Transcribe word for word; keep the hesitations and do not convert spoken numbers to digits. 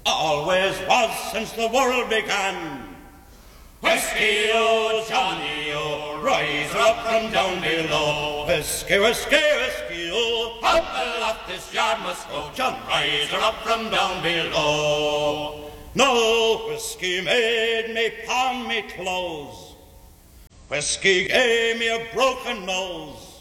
always was since the world began. Whiskey, oh, Johnny, oh, rise her up from down below. Whiskey, whiskey, whiskey, oh, up aloft this yard must go. John, rise her up from down below. No whiskey made me pawn me clothes. Whiskey gave me a broken nose.